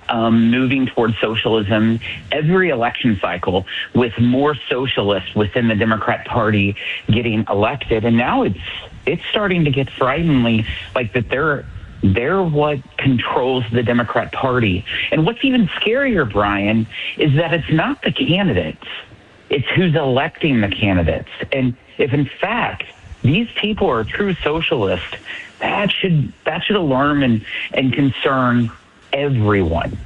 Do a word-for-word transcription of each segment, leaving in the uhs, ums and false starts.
um, moving towards socialism every election cycle, with more socialists within the Democrat Party getting elected. And now it's it's starting to get frighteningly like that they're they're what controls the Democrat Party. And what's even scarier, Brian, is that it's not the candidates. It's who's electing the candidates. And if, in fact, these people are true socialists, that should that should alarm and, and concern everyone.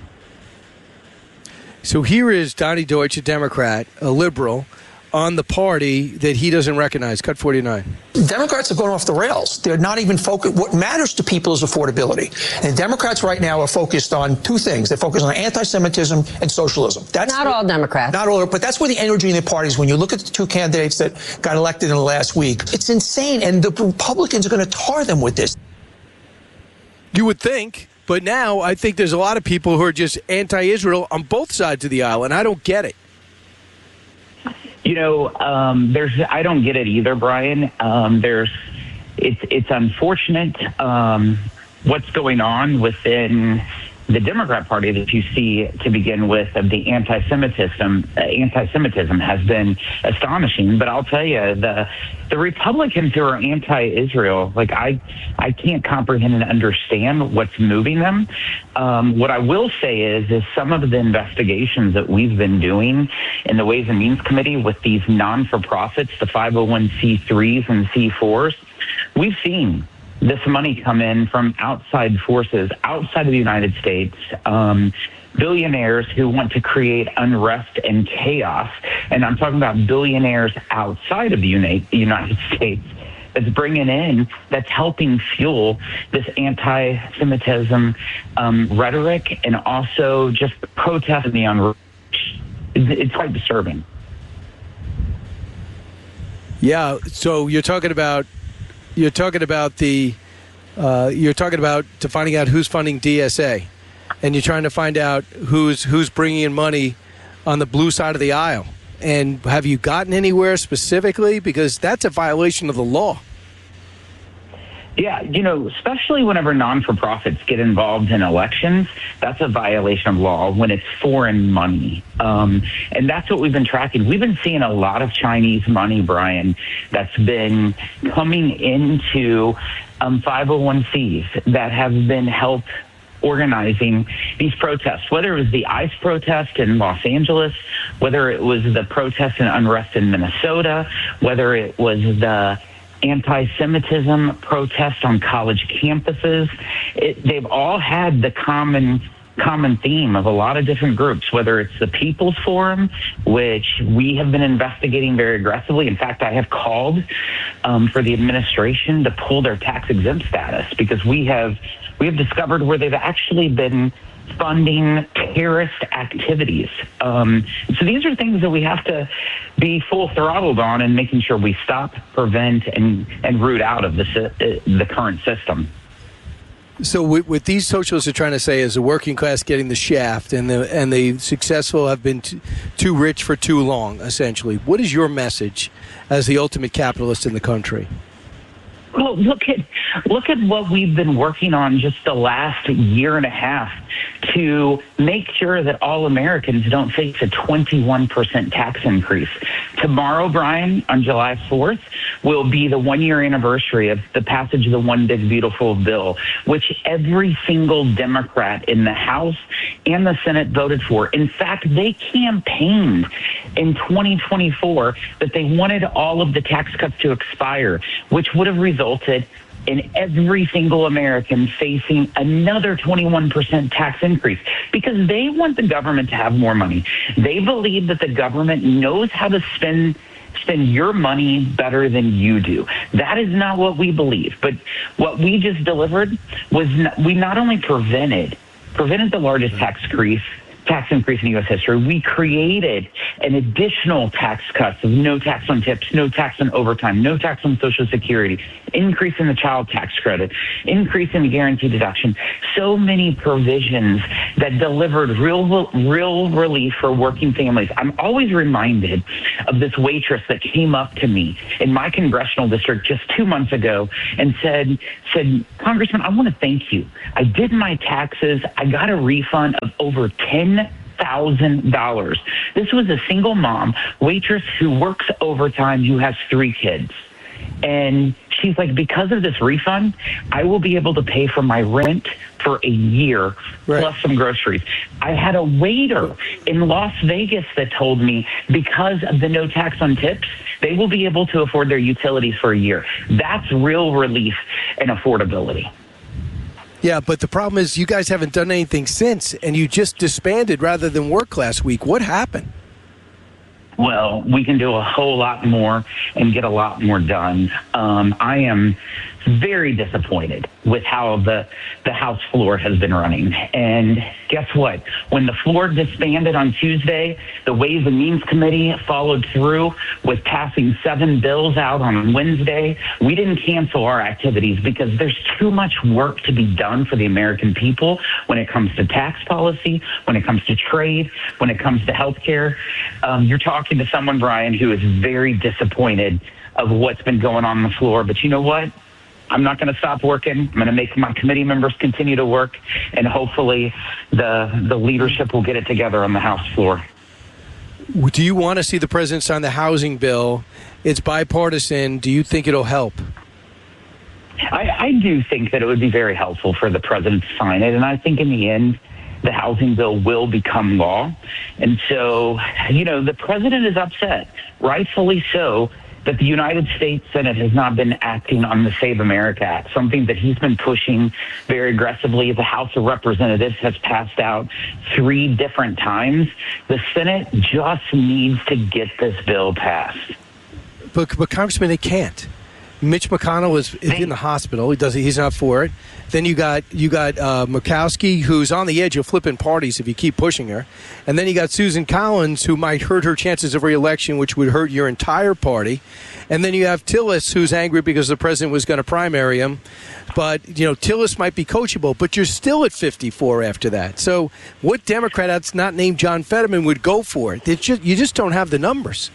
So here is Donnie Deutsch, a Democrat, a liberal, on the party that he doesn't recognize. Cut forty-nine. Democrats are going off the rails. They're not even focused. What matters to people is affordability. And Democrats right now are focused on two things. They're focused on anti-Semitism and socialism. That's not all Democrats. Not all, but that's where the energy in the parties, when you look at the two candidates that got elected in the last week, it's insane. And the Republicans are going to tar them with this. You would think, but now I think there's a lot of people who are just anti-Israel on both sides of the aisle, and I don't get it. You know, um, there's I don't get it either, Brian. Um, there's it's it's unfortunate um, what's going on within the Democrat Party that you see to begin with of the anti-Semitism. Uh, anti-Semitism has been astonishing, but I'll tell you, the the Republicans who are anti-Israel, like I I can't comprehend and understand what's moving them. Um, what I will say is, is some of the investigations that we've been doing in the Ways and Means Committee with these non-for-profits, the five oh one c threes and C fours, we've seen this money come in from outside forces, outside of the United States, um, billionaires who want to create unrest and chaos. And I'm talking about billionaires outside of the Uni- United States that's bringing in, that's helping fuel this anti-Semitism um, rhetoric and also just protesting the unrest. It's quite disturbing. Yeah, so you're talking about You're talking about the, uh, you're talking about to finding out who's funding D S A, and you're trying to find out who's who's bringing in money on the blue side of the aisle. And have you gotten anywhere specifically? Because that's a violation of the law. Yeah, you know, especially whenever non-for-profits get involved in elections, that's a violation of law when it's foreign money. Um, and that's what we've been tracking. We've been seeing a lot of Chinese money, Brian, that's been coming into um, five oh one c's that have been helped organizing these protests, whether it was the ICE protest in Los Angeles, whether it was the protest and unrest in Minnesota, whether it was the anti-Semitism protests on college campuses. It, they've all had the common common theme of a lot of different groups, whether it's the People's Forum, which we have been investigating very aggressively. In fact, I have called um, for the administration to pull their tax-exempt status because we have we have discovered where they've actually been funding terrorist activities. Um, so these are things that we have to be full throttled on and making sure we stop, prevent, and, and root out of the, uh, the current system. So what, what these socialists are trying to say is the working class getting the shaft and the and the successful have been t- too rich for too long, essentially. What is your message as the ultimate capitalist in the country? Well, look at look at what we've been working on just the last year and a half to make sure that all Americans don't face a twenty-one percent tax increase. Tomorrow, Brian, on July fourth, will be the one-year anniversary of the passage of the One Big Beautiful Bill, which every single Democrat in the House and the Senate voted for. In fact, they campaigned in twenty twenty-four that they wanted all of the tax cuts to expire, which would have resulted in every single American facing another twenty-one percent tax increase because they want the government to have more money. They believe that the government knows how to spend spend your money better than you do. That is not what we believe. But what we just delivered was not, we not only prevented prevented the largest tax increase tax increase in U S history. We created an additional tax cuts of no tax on tips, no tax on overtime, no tax on Social Security, increase in the child tax credit, increase in the guaranteed deduction. So many provisions that delivered real, real relief for working families. I'm always reminded of this waitress that came up to me in my congressional district just two months ago and said, said, Congressman, I want to thank you. I did my taxes. I got a refund of over ten thousand dollars. This was a single mom, waitress who works overtime, who has three kids. And she's like, because of this refund, I will be able to pay for my rent for a year, right, plus some groceries. I had a waiter in Las Vegas that told me because of the no tax on tips, they will be able to afford their utilities for a year. That's real relief and affordability. Yeah, but the problem is you guys haven't done anything since, and you just disbanded rather than work last week. What happened? Well, we can do a whole lot more and get a lot more done. Um, I am very disappointed with how the, the House floor has been running. And guess what? When the floor disbanded on Tuesday, the Ways and Means Committee followed through with passing seven bills out on Wednesday. We didn't cancel our activities because there's too much work to be done for the American people when it comes to tax policy, when it comes to trade, when it comes to health care. Um, you're talking to someone, Brian, who is very disappointed of what's been going on on the floor. But you know what? I'm not going to stop working. I'm going to make my committee members continue to work, and hopefully the the leadership will get it together on the House floor. Do you want to see the president sign the housing bill? It's bipartisan. Do you think it'll help? I, I do think that it would be very helpful for the president to sign it, and I think in the end, the housing bill will become law. And so, you know, the president is upset, rightfully so, that the United States Senate has not been acting on the Save America Act, something that he's been pushing very aggressively. The House of Representatives has passed out three different times. The Senate just needs to get this bill passed. But, but Congressman, they can't. Mitch McConnell is, is in the hospital. He does. He's not for it. Then you got you got uh, Murkowski, who's on the edge of flipping parties if you keep pushing her. And then you got Susan Collins, who might hurt her chances of re-election, which would hurt your entire party. And then you have Tillis, who's angry because the president was going to primary him. But, you know, Tillis might be coachable, but you're still at fifty-four after that. So what Democrat that's not named John Fetterman would go for it? It's just, you just don't have the numbers.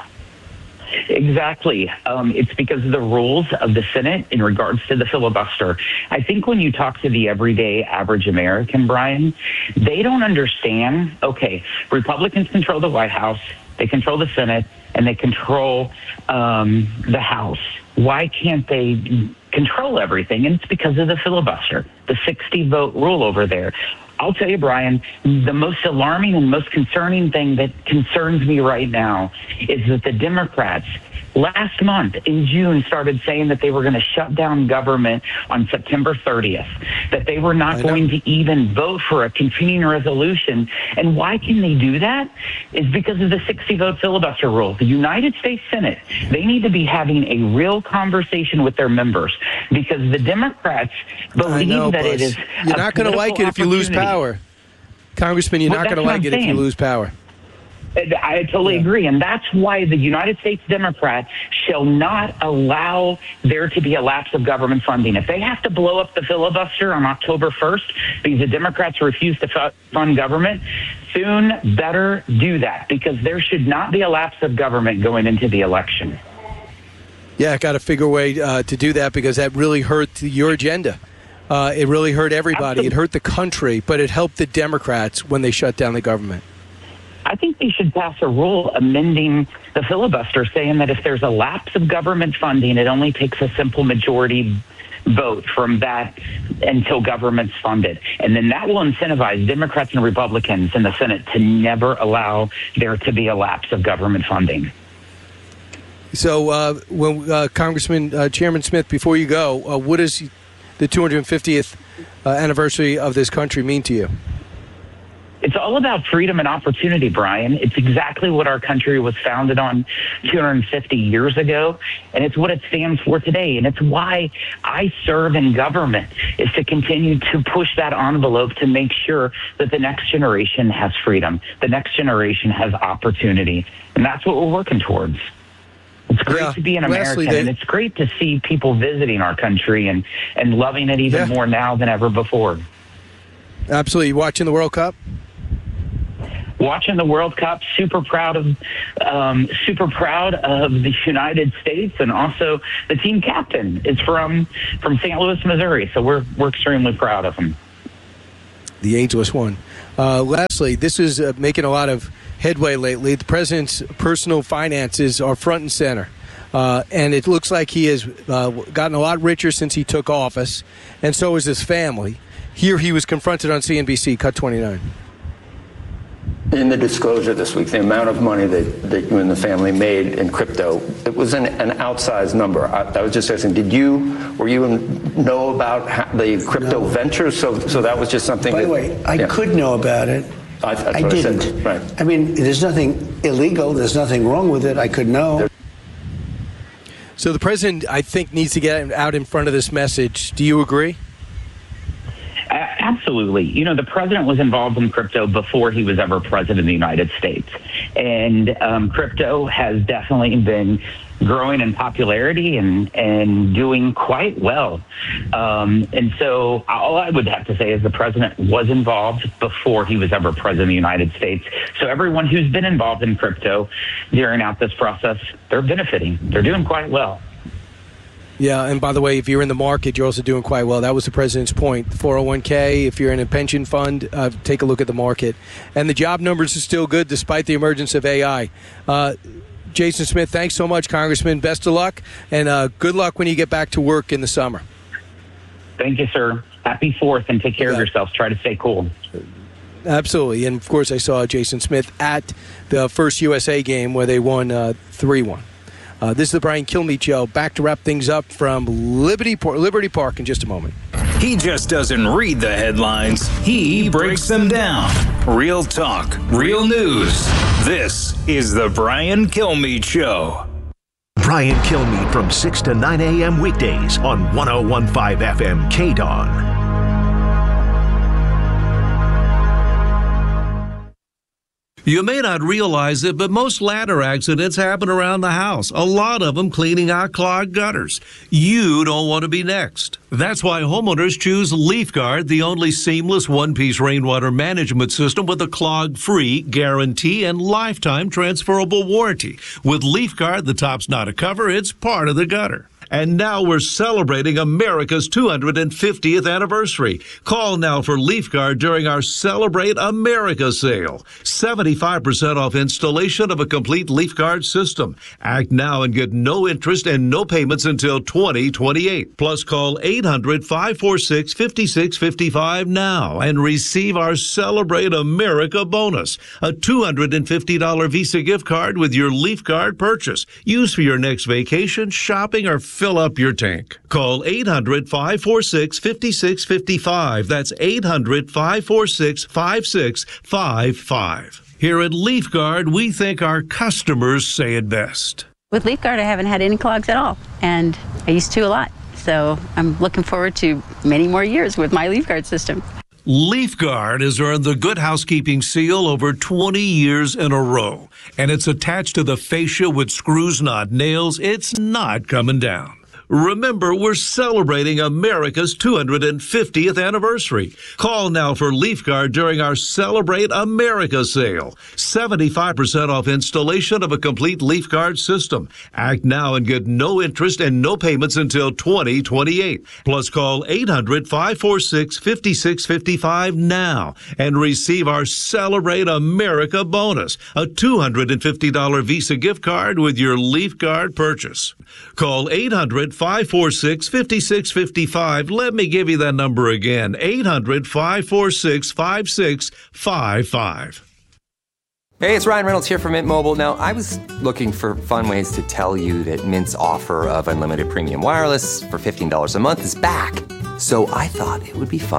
Exactly. Um, it's because of the rules of the Senate in regards to the filibuster. I think when you talk to the everyday average American, Brian, they don't understand, okay, Republicans control the White House, they control the Senate, and they control um, the House. Why can't they control everything? And it's because of the filibuster, the sixty-vote rule over there. I'll tell you, Brian, the most alarming and most concerning thing that concerns me right now is that the Democrats last month in June started saying that they were going to shut down government on September thirtieth, that they were not going to even vote for a continuing resolution. And why can they do that? Is because of the sixty-vote filibuster rule. The United States Senate, they need to be having a real conversation with their members because the Democrats believe know, that Buzz. it is You're not going to like it if you lose power. Congressman, you're well, not going to like it saying. if you lose power. I totally yeah. agree. And that's why the United States Democrats shall not allow there to be a lapse of government funding. If they have to blow up the filibuster on October first because the Democrats refuse to fund government, soon better do that because there should not be a lapse of government going into the election. Yeah, I got to figure a way uh, to do that because that really hurt your agenda. Uh, it really hurt everybody. Absolutely. It hurt the country, but it helped the Democrats when they shut down the government. I think they should pass a rule amending the filibuster saying that if there's a lapse of government funding, it only takes a simple majority vote from that until government's funded. And then that will incentivize Democrats and Republicans in the Senate to never allow there to be a lapse of government funding. So, uh, when uh, Congressman uh, Chairman Smith, before you go, uh, what does the two hundred fiftieth uh, anniversary of this country mean to you? It's all about freedom and opportunity, Brian. It's exactly what our country was founded on two hundred fifty years ago, and it's what it stands for today. And it's why I serve in government, is to continue to push that envelope to make sure that the next generation has freedom, the next generation has opportunity, and that's what we're working towards. It's great yeah. to be an American, Leslie, they, and it's great to see people visiting our country and, and loving it even yeah. more now than ever before. Absolutely. Watching the World Cup? Watching the World Cup, super proud of, um, super proud of the United States, and also the team captain is from from Saint Louis, Missouri. So we're we're extremely proud of him. The ageless one. Uh, lastly, this is uh, making a lot of headway lately. The president's personal finances are front and center, uh, and it looks like he has uh, gotten a lot richer since he took office, and so is his family. Here he was confronted on C N B C, Cut twenty-nine. In the disclosure this week, the amount of money that, that you and the family made in crypto, it was an, an outsized number. I, I was just asking, did you, were you in, know about how, the crypto no. venture? So so that was just something By that, the way, I yeah. could know about it. I, that's I what didn't. I said. Right. I mean, there's nothing illegal. There's nothing wrong with it. I could know. So the president, I think, needs to get out in front of this message. Do you agree? Absolutely. You know, the president was involved in crypto before he was ever president of the United States. And um, crypto has definitely been growing in popularity and, and doing quite well. Um, and so all I would have to say is the president was involved before he was ever president of the United States. So everyone who's been involved in crypto during out this process, they're benefiting. They're doing quite well. Yeah, and by the way, if you're in the market, you're also doing quite well. That was the president's point. four oh one k, if you're in a pension fund, uh, take a look at the market. And the job numbers are still good despite the emergence of A I. Uh, Jason Smith, thanks so much, Congressman. Best of luck, and uh, good luck when you get back to work in the summer. Thank you, sir. Happy fourth, and take care yeah. of yourselves. Try to stay cool. Absolutely. And, of course, I saw Jason Smith at the first U S A game where they won uh, three one. Uh, this is the Brian Kilmeade Show. Back to wrap things up from Liberty, Liberty Park in just a moment. He just doesn't read the headlines. He breaks them down. Real talk, real news. This is the Brian Kilmeade Show. Brian Kilmeade from six to nine a.m. weekdays on one oh one point five F M K D O N. You may not realize it, but most ladder accidents happen around the house. A lot of them cleaning out clogged gutters. You don't want to be next. That's why homeowners choose LeafGuard, the only seamless one-piece rainwater management system with a clog-free guarantee and lifetime transferable warranty. With LeafGuard, the top's not a cover, it's part of the gutter. And now we're celebrating America's two hundred fiftieth anniversary. Call now for LeafGuard during our Celebrate America sale. seventy-five percent off installation of a complete LeafGuard system. Act now and get no interest and no payments until twenty twenty-eight. Plus call eight hundred, five four six, five six five five now and receive our Celebrate America bonus. A two hundred fifty dollars Visa gift card with your LeafGuard purchase. Use for your next vacation, shopping, or fill up your tank. Call eight hundred, five four six, five six five five. That's eight hundred, five four six, five six five five. Here at LeafGuard, we think our customers say it best. With LeafGuard, I haven't had any clogs at all, and I used to a lot. So I'm looking forward to many more years with my LeafGuard system. LeafGuard has earned the Good Housekeeping seal over twenty years in a row, and it's attached to the fascia with screws, not nails. It's not coming down. Remember, we're celebrating America's two hundred fiftieth anniversary. Call now for LeafGuard during our Celebrate America sale. seventy-five percent off installation of a complete LeafGuard system. Act now and get no interest and no payments until twenty twenty-eight. Plus call eight hundred, five four six, five six five five now and receive our Celebrate America bonus, a two hundred fifty dollars Visa gift card with your LeafGuard purchase. Call eight hundred, five four six, five six five five. Let me give you that number again, eight hundred, five four six, five six five five. Hey, it's Ryan Reynolds here from Mint Mobile. Now, I was looking for fun ways to tell you that Mint's offer of unlimited premium wireless for fifteen dollars a month is back. So I thought it would be fun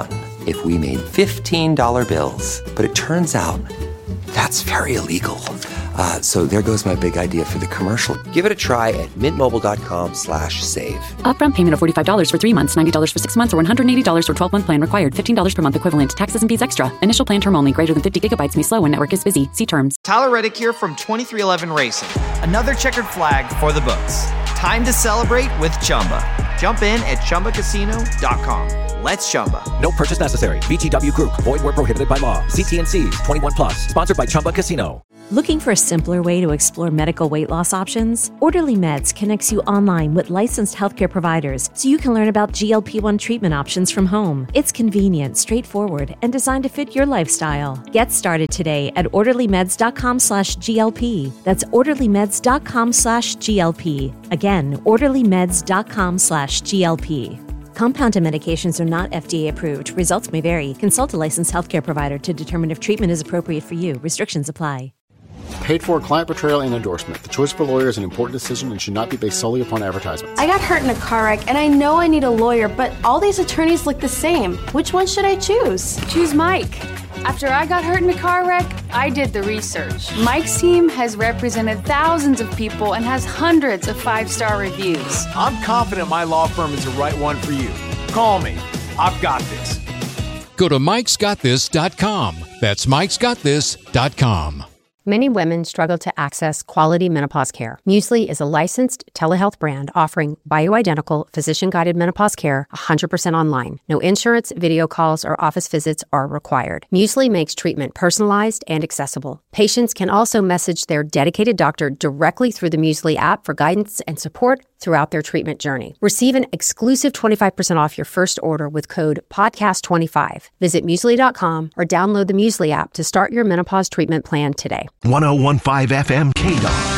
if we made fifteen dollar bills. But it turns out that's very illegal. Uh, so there goes my big idea for the commercial. Give it a try at mintmobile.com slash save. Upfront payment of forty-five dollars for three months, ninety dollars for six months, or one hundred eighty dollars for twelve-month plan required. fifteen dollars per month equivalent. Taxes and fees extra. Initial plan term only. Greater than fifty gigabytes may slow when network is busy. See terms. Tyler Reddick here from twenty-three eleven Racing. Another checkered flag for the books. Time to celebrate with Chumba. Jump in at chumba casino dot com. Let's Chumba. No purchase necessary. V G W Group. Void where prohibited by law. See T and C's. twenty-one plus. Sponsored by Chumba Casino. Looking for a simpler way to explore medical weight loss options? Orderly Meds connects you online with licensed healthcare providers so you can learn about G L P one treatment options from home. It's convenient, straightforward, and designed to fit your lifestyle. Get started today at orderlymeds.com slash GLP. That's orderlymeds.com slash GLP. Again, orderlymeds.com slash GLP. Compounded medications are not F D A approved. Results may vary. Consult a licensed healthcare provider to determine if treatment is appropriate for you. Restrictions apply. Paid for client portrayal and endorsement. The choice of a lawyer is an important decision and should not be based solely upon advertisements. I got hurt in a car wreck and I know I need a lawyer, but all these attorneys look the same. Which one should I choose? Choose Mike. After I got hurt in a car wreck, I did the research. Mike's team has represented thousands of people and has hundreds of five-star reviews. I'm confident my law firm is the right one for you. Call me. I've got this. Go to mikes got this dot com. That's mikes got this dot com. Many women struggle to access quality menopause care. Muesli is a licensed telehealth brand offering bioidentical, physician-guided menopause care one hundred percent online. No insurance, video calls, or office visits are required. Muesli makes treatment personalized and accessible. Patients can also message their dedicated doctor directly through the Muesli app for guidance and support throughout their treatment journey. Receive an exclusive twenty-five percent off your first order with code podcast twenty-five. Visit muesli dot com or download the Muesli app to start your menopause treatment plan today. one oh one point five F M K D O N.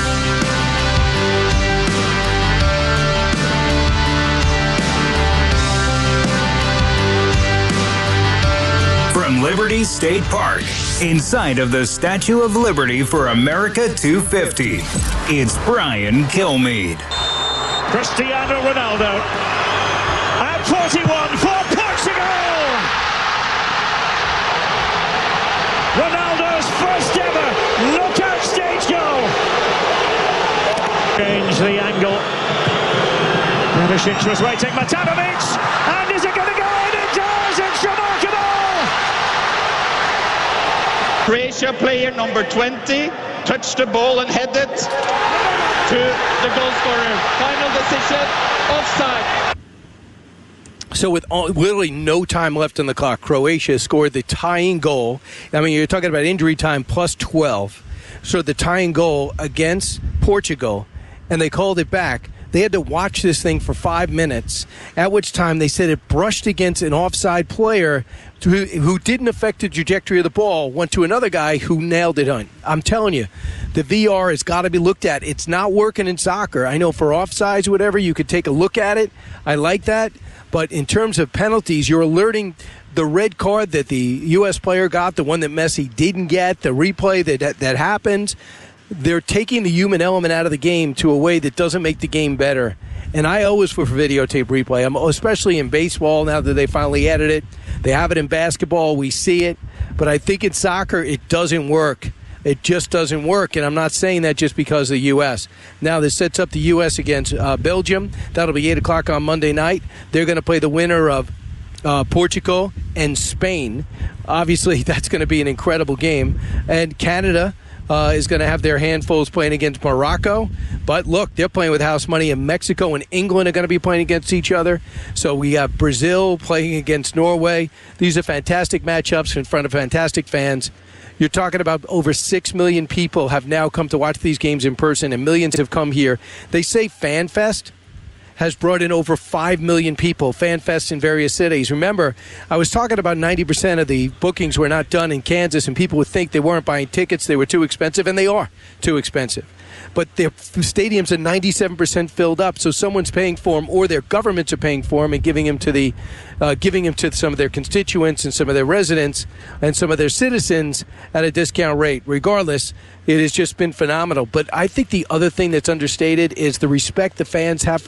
From Liberty State Park, inside of the Statue of Liberty for America two fifty, it's Brian Kilmeade. Cristiano Ronaldo at forty-one for Portugal. Ronaldo's first ever knockout stage goal. Change the angle. Perisic was waiting. Matanovic, and is it going to go in? It does. It's remarkable. Croatia player number twenty touched the ball and headed to the goal scorer. Final decision, offside. So with all, literally no time left on the clock, Croatia scored the tying goal. I mean, you're talking about injury time plus twelve. So the tying goal against Portugal, and they called it back. They had to watch this thing for five minutes, at which time they said it brushed against an offside player who, who didn't affect the trajectory of the ball, went to another guy who nailed it on. I'm telling you, the V R has got to be looked at. It's not working in soccer. I know for offsides or whatever, you could take a look at it. I like that. But in terms of penalties, you're alerting the red card that the U S player got, the one that Messi didn't get, the replay that that happened. They're taking the human element out of the game to a way that doesn't make the game better. And I always for videotape replay, I'm, especially in baseball now that they finally added it. They have it in basketball. We see it. But I think in soccer, it doesn't work. It just doesn't work, and I'm not saying that just because of the U S. Now, this sets up the U S against uh, Belgium. That'll be eight o'clock on Monday night. They're going to play the winner of uh, Portugal and Spain. Obviously, that's going to be an incredible game. And Canada uh, is going to have their handfuls playing against Morocco. But, look, they're playing with house money, and Mexico and England are going to be playing against each other. So we have Brazil playing against Norway. These are fantastic matchups in front of fantastic fans. You're talking about over six million people have now come to watch these games in person, and millions have come here. They say FanFest has brought in over five million people, FanFest in various cities. Remember, I was talking about ninety percent of the bookings were not done in Kansas, and people would think they weren't buying tickets, they were too expensive, and they are too expensive. But their stadiums are ninety-seven percent filled up, so someone's paying for them, or their governments are paying for them and giving them to the, uh, giving them to some of their constituents and some of their residents and some of their citizens at a discount rate. Regardless, it has just been phenomenal. But I think the other thing that's understated is the respect the fans have for other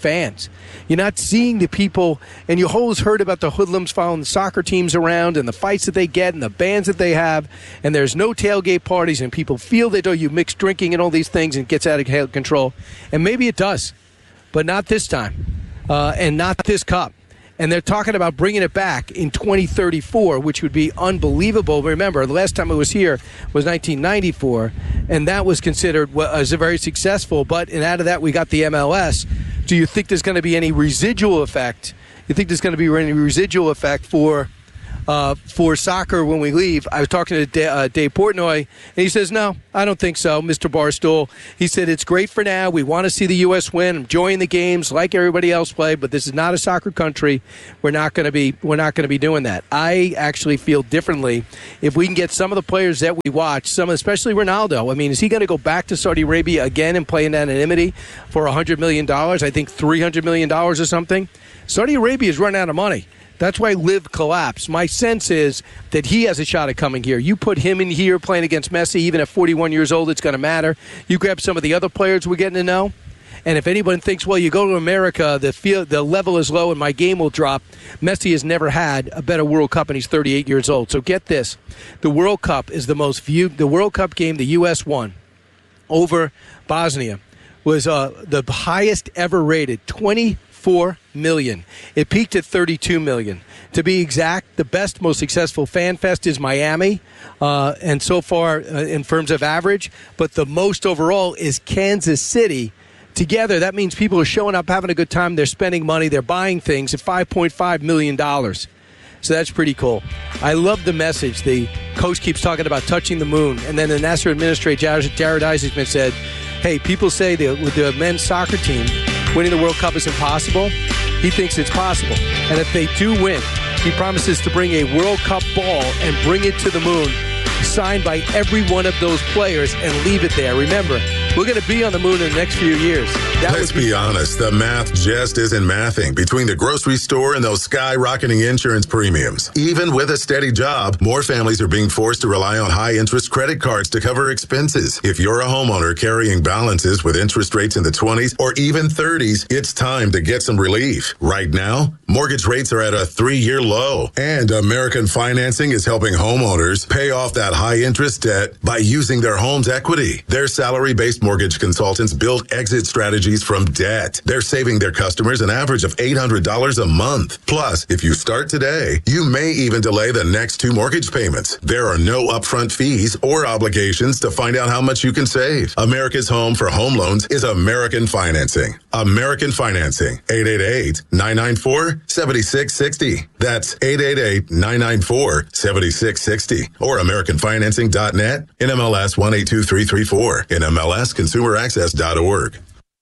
fans. You're not seeing the people, and you always heard about the hoodlums following the soccer teams around and the fights that they get and the bands that they have, and there's no tailgate parties, and people feel that, oh, you mix drinking and all these things and it gets out of control. And maybe it does, but not this time, uh, and not this cup. And they're talking about bringing it back in twenty thirty-four, which would be unbelievable. Remember, the last time it was here was nineteen ninety-four, and that was considered as a very successful. But and out of that, we got the M L S. Do you think there's going to be any residual effect? You think there's going to be any residual effect for uh, for soccer when we leave? I was talking to Dave, uh, Dave Portnoy, and he says, no, I don't think so, Mister Barstool. He said, it's great for now. We want to see the U S win, enjoying the games like everybody else play, but this is not a soccer country. We're not going to be we're not going to be doing that. I actually feel differently. If we can get some of the players that we watch, some especially Ronaldo, I mean, is he going to go back to Saudi Arabia again and play in anonymity for one hundred million dollars? I think three hundred million dollars or something. Saudi Arabia is running out of money. That's why Liv collapsed. My sense is that he has a shot at coming here. You put him in here playing against Messi, even at forty-one years old, it's going to matter. You grab some of the other players we're getting to know, and if anyone thinks, well, you go to America, the field, the level is low and my game will drop, Messi has never had a better World Cup, and he's thirty-eight years old. So get this. The World Cup is the most viewed. The World Cup game the U S won over Bosnia was uh, the highest ever rated, twenty-four million. It peaked at thirty-two million. To be exact, the best, most successful fan fest is Miami, uh, and so far uh, in terms of average, but the most overall is Kansas City. Together, that means people are showing up, having a good time, they're spending money, they're buying things at five point five million dollars. So that's pretty cool. I love the message. The coach keeps talking about touching the moon, and then the Nasser administrator, Jared, Jared Isaacman, said, hey, people say that with the men's soccer team, winning the World Cup is impossible. He thinks it's possible. And if they do win, he promises to bring a World Cup ball and bring it to the moon, signed by every one of those players, and leave it there. Remember, we're going to be on the moon in the next few years. That Let's be, be honest, the math just isn't mathing between the grocery store and those skyrocketing insurance premiums. Even with a steady job, more families are being forced to rely on high-interest credit cards to cover expenses. If you're a homeowner carrying balances with interest rates in the twenties or even thirties, it's time to get some relief. Right now, mortgage rates are at a three-year low, and American Financing is helping homeowners pay off that high-interest debt by using their home's equity. Their salary-based mortgage consultants build exit strategies from debt. They're saving their customers an average of eight hundred dollars a month. Plus, if you start today, you may even delay the next two mortgage payments. There are no upfront fees or obligations to find out how much you can save. America's home for home loans is American Financing. American Financing. eight eight eight, nine nine four, seven six six zero. That's eight eight eight, nine nine four, seven six six zero. Or American Financing dot net, N M L S one eight two three three four, N M L S consumer access dot org.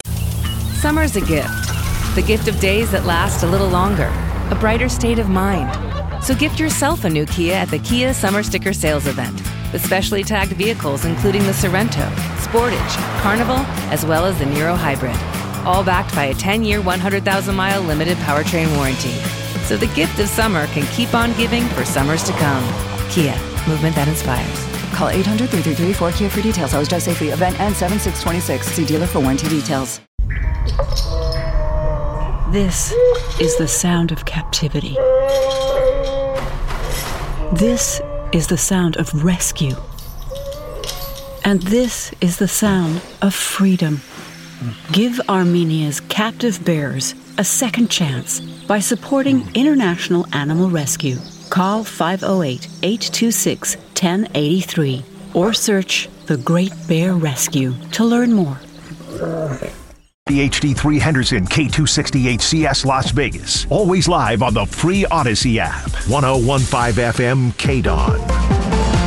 Summer's a gift. The gift of days that last a little longer. A brighter state of mind. So gift yourself a new Kia at the Kia Summer Sticker Sales Event. With specially tagged vehicles including the Sorrento, Sportage, Carnival, as well as the Niro Hybrid. All backed by a ten-year, one hundred thousand mile limited powertrain warranty. So the gift of summer can keep on giving for summers to come. Kia, movement that inspires. Call eight hundred, three three three, four K I A for details. Always drive safely. Event ends seven six twenty-six. See dealer for warranty details. This is the sound of captivity. This is the sound of rescue. And this is the sound of freedom. Give Armenia's captive bears a second chance by supporting International Animal Rescue. Call five oh eight, eight two six, one oh eight three or search The Great Bear Rescue to learn more. H D three Henderson, K two sixty-eight C S Las Vegas. Always live on the free Odyssey app. ten fifteen F M K D O N.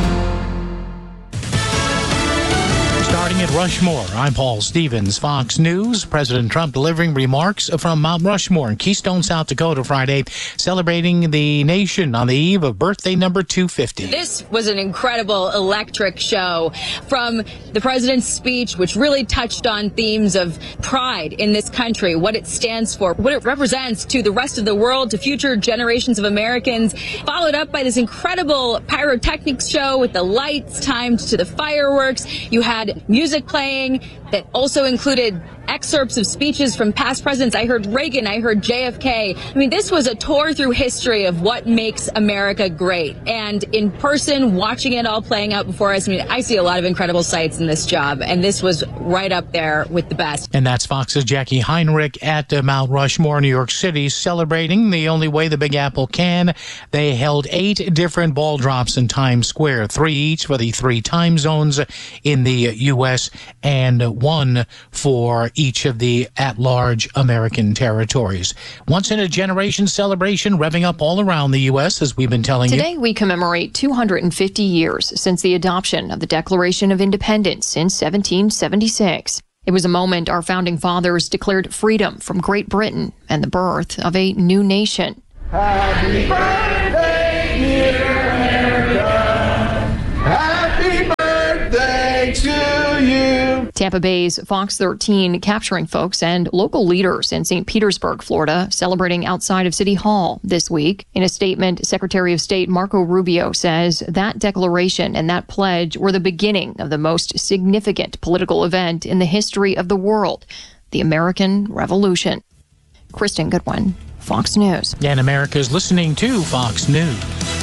Starting at Rushmore, I'm Paul Stevens, Fox News. President Trump delivering remarks from Mount Rushmore in Keystone, South Dakota Friday, celebrating the nation on the eve of birthday number two fifty. This was an incredible, electric show from the president's speech, which really touched on themes of pride in this country, what it stands for, what it represents to the rest of the world, to future generations of Americans, followed up by this incredible pyrotechnics show with the lights timed to the fireworks. You had music playing that also included excerpts of speeches from past presidents. I heard Reagan, I heard J F K. I mean, this was a tour through history of what makes America great. And in person, watching it all playing out before us, I mean, I see a lot of incredible sights in this job, and this was right up there with the best. And that's Fox's Jackie Heinrich at uh, Mount Rushmore, New York City, celebrating the only way the Big Apple can. They held eight different ball drops in Times Square, three each for the three time zones in the U S and one for each of the at-large American territories. Once in a generation celebration revving up all around the U S, as we've been telling Today, you. Today we commemorate two hundred fifty years since the adoption of the Declaration of Independence in seventeen seventy-six. It was a moment our founding fathers declared freedom from Great Britain and the birth of a new nation. Happy birthday, dear America. Happy birthday to you. Tampa Bay's Fox thirteen capturing folks and local leaders in Saint Petersburg, Florida, celebrating outside of City Hall this week. In a statement, Secretary of State Marco Rubio says that declaration and that pledge were the beginning of the most significant political event in the history of the world, the American Revolution. Kristen Goodwin, Fox News. And America's listening to Fox News.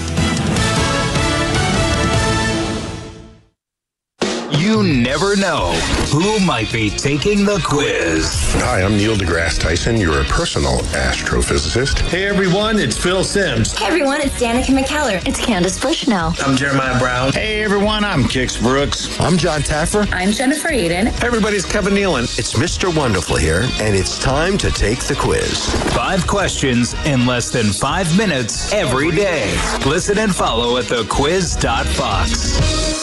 You never know who might be taking the quiz. Hi, I'm Neil deGrasse Tyson, your personal astrophysicist. Hey everyone, it's Phil Sims. Hey everyone, it's Danica McKellar. It's Candace Bushnell. I'm Jeremiah Brown. Hey everyone, I'm Kix Brooks. I'm John Taffer. I'm Jennifer Eden. Hey everybody, it's Kevin Nealon. It's Mister Wonderful here, and it's time to take the quiz. Five questions in less than five minutes every day. Listen and follow at the quiz dot fox.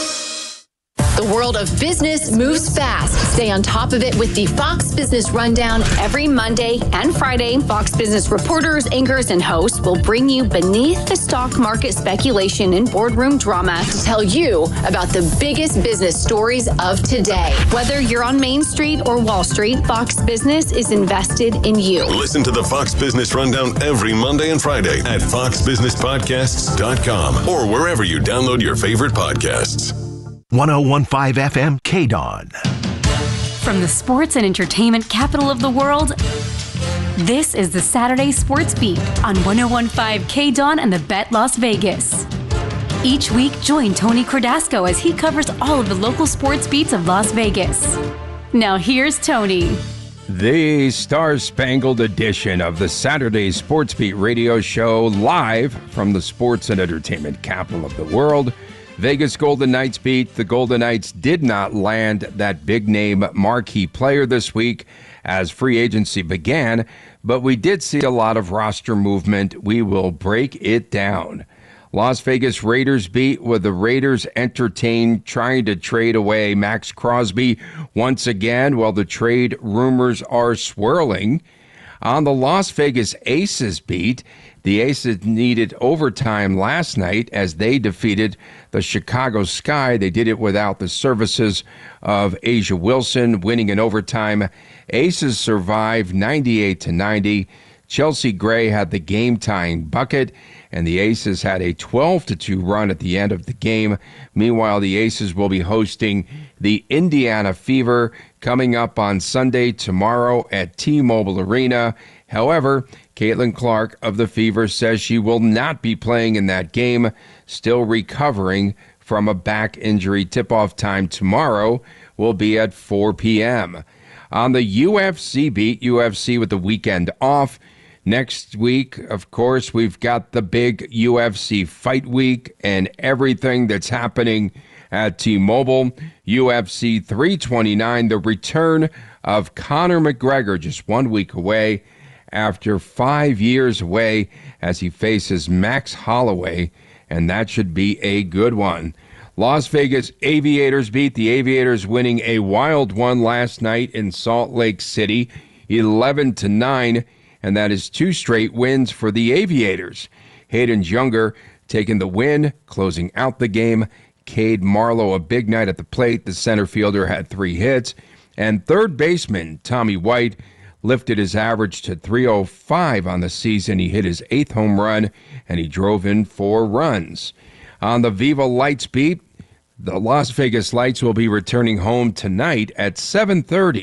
The world of business moves fast. Stay on top of it with the Fox Business Rundown every Monday and Friday. Fox Business reporters, anchors, and hosts will bring you beneath the stock market speculation and boardroom drama to tell you about the biggest business stories of today. Whether you're on Main Street or Wall Street, Fox Business is invested in you. Listen to the Fox Business Rundown every Monday and Friday at fox business podcasts dot com or wherever you download your favorite podcasts. one oh one point five F M K D O N. From the sports and entertainment capital of the world, this is the Saturday Sports Beat on one oh one point five K D O N and the Bet Las Vegas. Each week, join Tony Cordasco as he covers all of the local sports beats of Las Vegas. Now here's Tony. The star-spangled edition of the Saturday Sports Beat radio show, live from the sports and entertainment capital of the world. Vegas Golden Knights beat. The Golden Knights did not land that big-name marquee player this week as free agency began, but we did see a lot of roster movement. We will break it down. Las Vegas Raiders beat with the Raiders entertained trying to trade away Max Crosby once again while the trade rumors are swirling. On the Las Vegas Aces beat, the Aces needed overtime last night as they defeated the Chicago Sky. They did it without the services of Asia Wilson, winning in overtime. Aces survived ninety-eight to ninety. Chelsea Gray had the game-tying bucket, and the Aces had a twelve to two run at the end of the game. Meanwhile, the Aces will be hosting the Indiana Fever coming up on Sunday tomorrow at T-Mobile Arena. However, Caitlin Clark of the Fever says she will not be playing in that game, still recovering from a back injury. Tip-off time tomorrow will be at four p.m. On the U F C beat, U F C with the weekend off. Next week, of course, we've got the big U F C fight week and everything that's happening at T-Mobile. U F C three twenty-nine, the return of Conor McGregor, just one week away after five years away as he faces Max Holloway, and that should be a good one. Las Vegas Aviators beat. The Aviators winning a wild one last night in Salt Lake City, eleven to nine, and that is two straight wins for the Aviators. Hayden Younger taking the win, closing out the game. Cade Marlowe, a big night at the plate. The center fielder had three hits. And third baseman Tommy White lifted his average to three oh five on the season. He hit his eighth home run, and he drove in four runs. On the Viva Lights beat, the Las Vegas Lights will be returning home tonight at seven thirty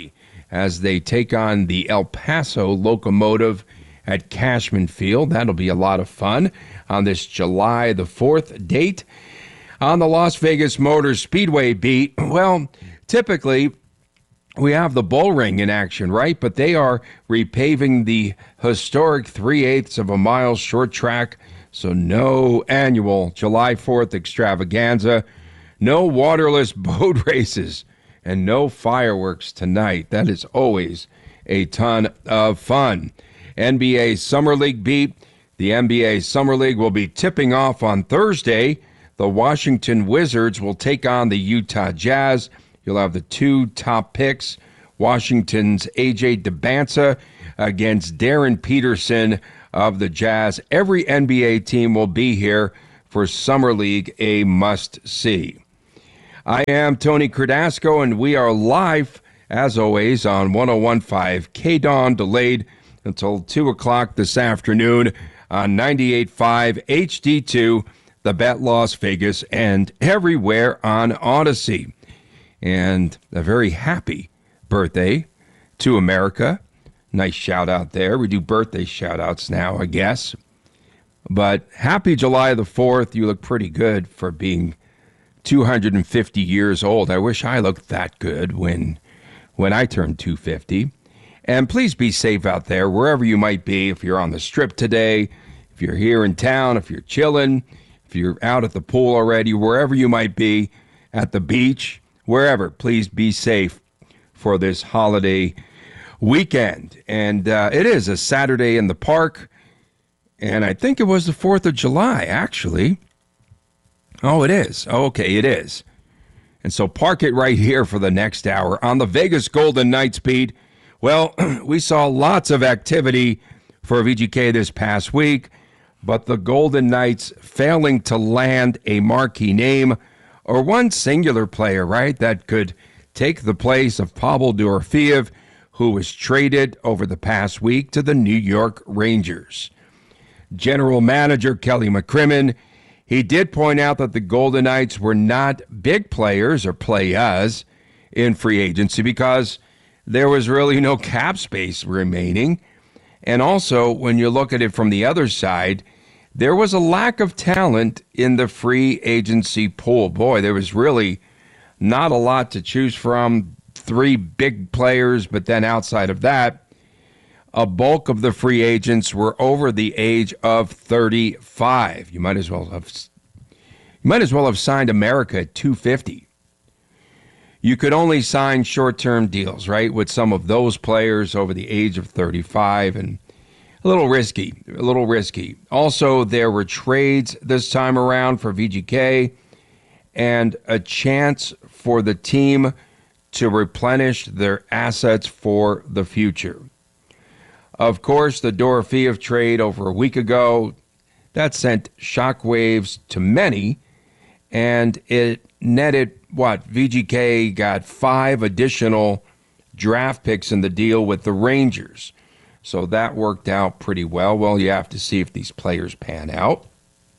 as they take on the El Paso Locomotive at Cashman Field. That'll be a lot of fun on this July the fourth date. On the Las Vegas Motor Speedway beat, well, typically we have the Bull Ring in action, right? But they are repaving the historic three-eighths of a mile short track, so no annual July fourth extravaganza, no waterless boat races, and no fireworks tonight. That is always a ton of fun. N B A Summer League beat. The N B A Summer League will be tipping off on Thursday. The Washington Wizards will take on the Utah Jazz. You'll have the two top picks, Washington's A J Debinca against Darren Peterson of the Jazz. Every N B A team will be here for Summer League, a must-see. I am Tony Cardasco, and we are live, as always, on one oh one point five K D O N, delayed until two o'clock this afternoon on ninety-eight point five H D two, The Bet Las Vegas, and everywhere on Odyssey. And a very happy birthday to America. Nice shout out there. We do birthday shout outs now, I guess. But happy July the fourth. You look pretty good for being two hundred fifty years old. I wish I looked that good when when I turned two hundred fifty. And please be safe out there, wherever you might be. If you're on the Strip today, if you're here in town, if you're chilling, if you're out at the pool already, wherever you might be, at the beach, wherever, please be safe for this holiday weekend. And uh, it is a Saturday in the park, and I think it was the fourth of July, actually. Oh, it is. Oh, okay, it is. And so park it right here for the next hour. On the Vegas Golden Knights beat, well, we saw lots of activity for V G K this past week, but the Golden Knights failing to land a marquee name or one singular player, right, that could take the place of Pavel Dorofeev, who was traded over the past week to the New York Rangers. General Manager Kelly McCrimmon, he did point out that the Golden Knights were not big players or players in free agency because there was really no cap space remaining. And also, when you look at it from the other side, there was a lack of talent in the free agency pool. Boy, there was really not a lot to choose from. Three big players, but then outside of that, a bulk of the free agents were over the age of thirty-five. You might as well have you might as well have signed America at two hundred fifty. You could only sign short-term deals, right, with some of those players over the age of thirty-five, and a little risky, a little risky. Also, there were trades this time around for V G K and a chance for the team to replenish their assets for the future. Of course, the Dorofeev trade over a week ago, that sent shockwaves to many, and it netted, what, V G K got five additional draft picks in the deal with the Rangers. So that worked out pretty well. Well, you have to see if these players pan out.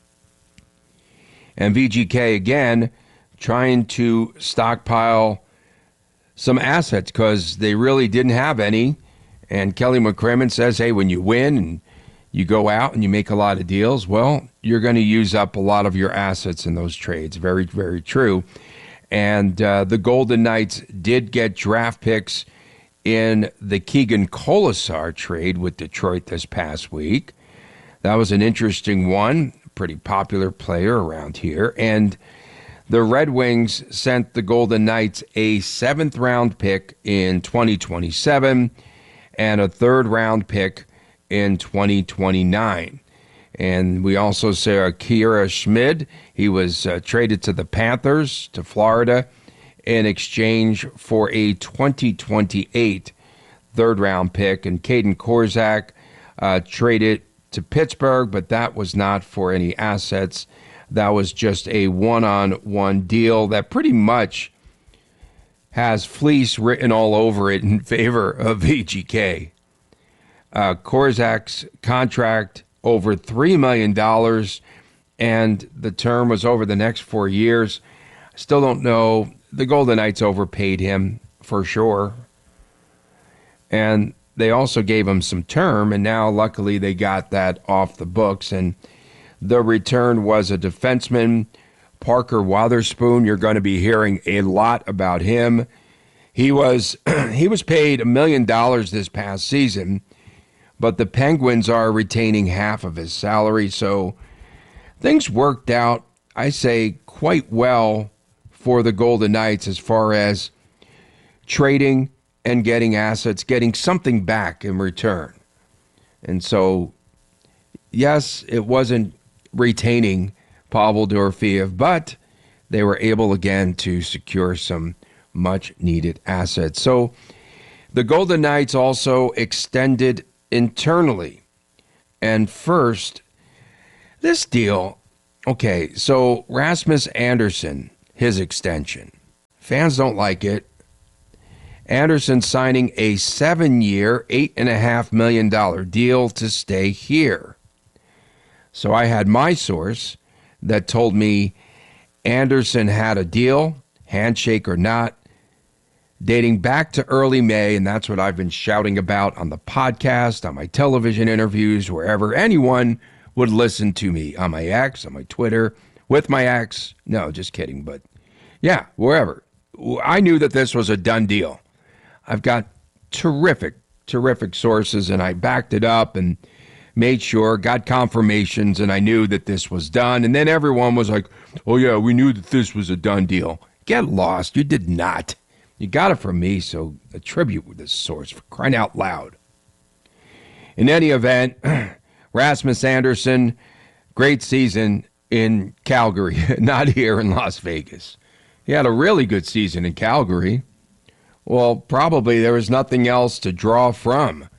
And V G K, again, trying to stockpile some assets because they really didn't have any. And Kelly McCrimmon says, hey, when you win and you go out and you make a lot of deals, well, you're going to use up a lot of your assets in those trades. Very, very true. And uh, the Golden Knights did get draft picks in the Keegan Colasar trade with Detroit this past week. That was an interesting one, pretty popular player around here. And the Red Wings sent the Golden Knights a seventh round pick in twenty twenty-seven and a third round pick in twenty twenty-nine. And we also saw Akira Schmid. He was uh, traded to the Panthers, to Florida, in exchange for a twenty twenty-eight third round pick. And Caden Korczak uh, traded to Pittsburgh, but that was not for any assets. That was just a one-on-one deal that pretty much has fleece written all over it in favor of V G K. Uh, Korczak's contract over three million dollars, and the term was over the next four years. Still don't know. The Golden Knights overpaid him for sure. And they also gave him some term, and now luckily they got that off the books. And the return was a defenseman, Parker Wotherspoon. You're going to be hearing a lot about him. He was he was paid a million dollars this past season, but the Penguins are retaining half of his salary, so things worked out, I say, quite well for the Golden Knights as far as trading and getting assets, getting something back in return. And so, yes, it wasn't retaining Pavel Dorofeev, but they were able again to secure some much-needed assets. So the Golden Knights also extended internally. And first, this deal, okay, so Rasmus Andersson, his extension. Fans don't like it. Andersson signing a seven-year, eight point five million dollars deal to stay here. So I had my source that told me Andersson had a deal, handshake or not, dating back to early May, and that's what I've been shouting about on the podcast, on my television interviews, wherever anyone would listen to me, on my X, on my Twitter, with my ex. No, just kidding, but yeah, wherever. I knew that this was a done deal. I've got terrific, terrific sources, and I backed it up and made sure, got confirmations, and I knew that this was done. And then everyone was like, oh yeah, we knew that this was a done deal. Get lost. You did not. You got it from me, so attribute this source, for crying out loud. In any event, Rasmus Andersson, great season in Calgary, not here in Las Vegas. He had a really good season in Calgary. Well, probably there was nothing else to draw from.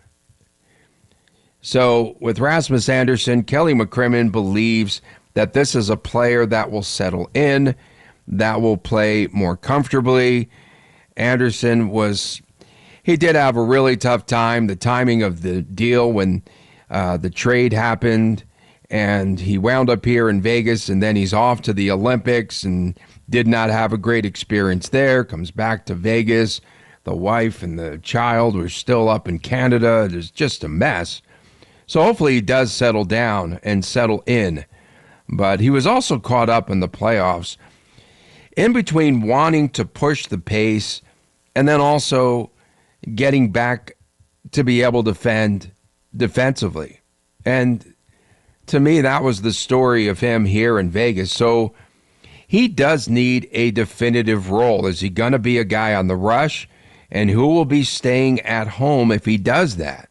So with Rasmus Andersson, Kelly McCrimmon believes that this is a player that will settle in, that will play more comfortably. Andersson was, he did have a really tough time, the timing of the deal when uh, the trade happened, and he wound up here in Vegas, and then he's off to the Olympics and did not have a great experience there, comes back to Vegas. The wife and the child were still up in Canada. It was just a mess. So hopefully he does settle down and settle in. But he was also caught up in the playoffs in between wanting to push the pace and then also getting back to be able to defend defensively. And to me, that was the story of him here in Vegas. So he does need a definitive role. Is he going to be a guy on the rush? And who will be staying at home if he does that?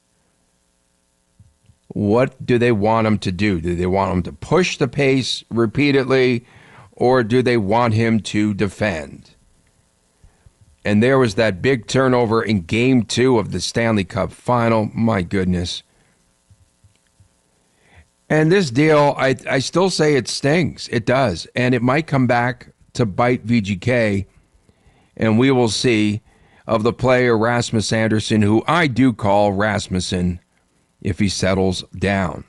What do they want him to do? Do they want him to push the pace repeatedly, or do they want him to defend? And there was that big turnover in game two of the Stanley Cup final. My goodness. And this deal, I, I still say it stings. It does. And it might come back to bite V G K. And we will see of the player Rasmus Andersson, who I do call Rasmussen, if he settles down.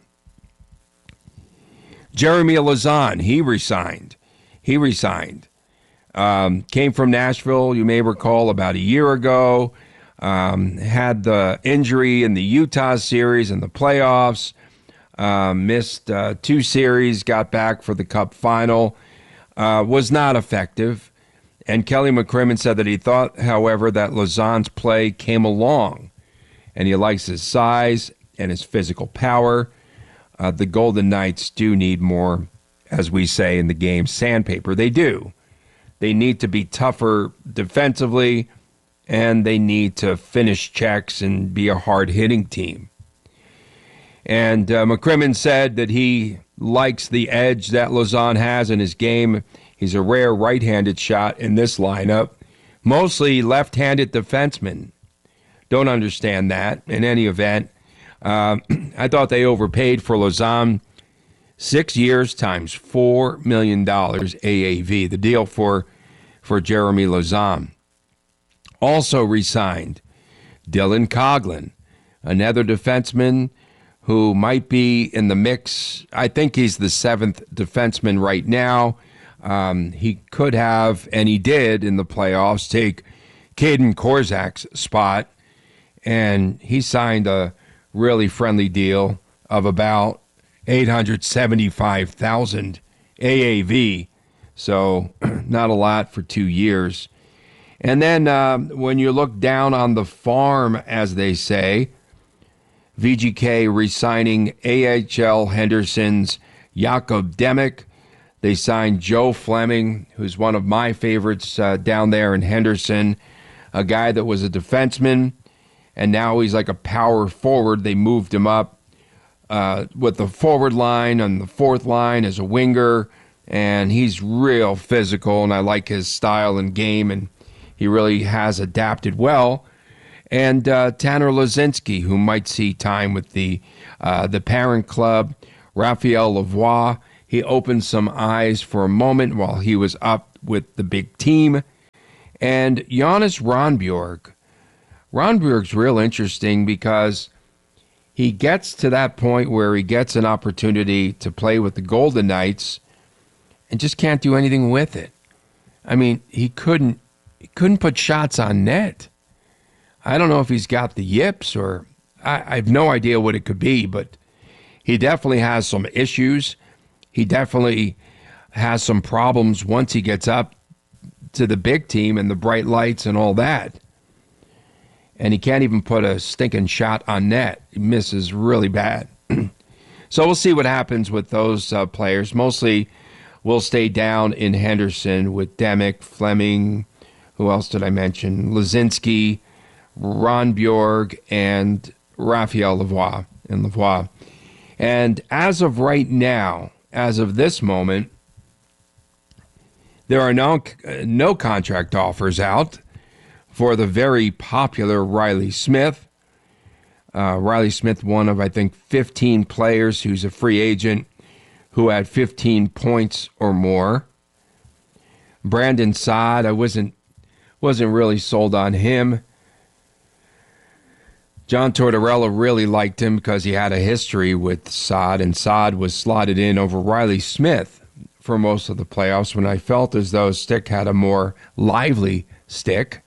Jeremy Lauzon, he resigned. He resigned. Um, came from Nashville, you may recall, about a year ago. Um, had the injury in the Utah series and the playoffs. Uh, missed uh, two series, got back for the Cup final. Uh, was not effective. And Kelly McCrimmon said that he thought, however, that Lauzon's play came along. And he likes his size and his physical power. Uh, the Golden Knights do need more, as we say in the game, sandpaper. They do. They need to be tougher defensively, and they need to finish checks and be a hard-hitting team. And uh, McCrimmon said that he likes the edge that Lauzon has in his game. He's a rare right-handed shot in this lineup. Mostly left-handed defenseman. Don't understand that in any event. Uh, I thought they overpaid for Lauzon. Six years times four million dollars A A V, the deal for, for Jeremy Lauzon. Also re-signed Dylan Coghlan, another defenseman who might be in the mix. I think he's the seventh defenseman right now. Um, he could have, and he did in the playoffs, take Caden Korzak's spot. and he signed a really friendly deal of about eight hundred seventy-five thousand A A V, so not a lot for two years. And then uh, when you look down on the farm, as they say, V G K re-signing A H L Henderson's Jakob Demek. They signed Joe Fleming, who's one of my favorites uh, down there in Henderson, a guy that was a defenseman, and now he's like a power forward. They moved him up uh, with the forward line on the fourth line as a winger, and he's real physical, and I like his style and game, and he really has adapted well. And uh, Tanner Lazinski, who might see time with the uh, the parent club. Raphael Lavoie, he opened some eyes for a moment while he was up with the big team. And Jonas Ronbjorg. Ronbjorg's real interesting because he gets to that point where he gets an opportunity to play with the Golden Knights and just can't do anything with it. I mean, he couldn't he couldn't put shots on net. I don't know if he's got the yips or I, I have no idea what it could be, but he definitely has some issues. He definitely has some problems once he gets up to the big team and the bright lights and all that. And he can't even put a stinking shot on net. He misses really bad. So we'll see what happens with those uh, players. Mostly we'll stay down in Henderson with Demek, Fleming, who else did I mention? Lazinski, Ronbjorg, and Raphael Lavoie and Lavoie. And as of right now, as of this moment, there are no no contract offers out for the very popular Riley Smith. Uh, Riley Smith, one of, I think, fifteen players who's a free agent who had fifteen points or more. Brandon Saad, I wasn't wasn't really sold on him. John Tortorella really liked him because he had a history with Saad, and Saad was slotted in over Riley Smith for most of the playoffs when I felt as though Stick had a more lively stick.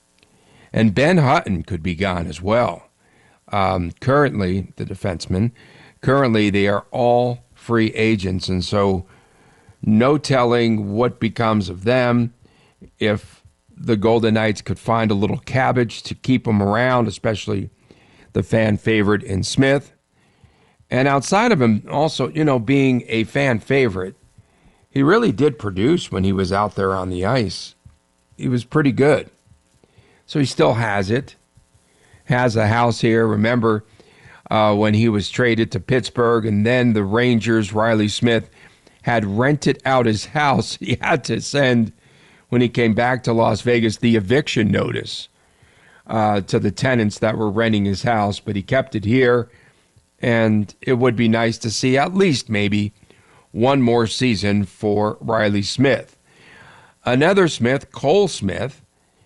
And Ben Hutton could be gone as well. Um, currently, the defenseman, currently they are all free agents, and so no telling what becomes of them. If the Golden Knights could find a little cabbage to keep them around, especially the fan favorite in Smith. And outside of him also, you know, being a fan favorite, he really did produce when he was out there on the ice. He was pretty good. So he still has it, has a house here. Remember uh, when he was traded to Pittsburgh and then the Rangers, Riley Smith, had rented out his house. He had to send, when he came back to Las Vegas, the eviction notice uh, to the tenants that were renting his house, but he kept it here. And it would be nice to see at least maybe one more season for Riley Smith. Another Smith, Cole Smith,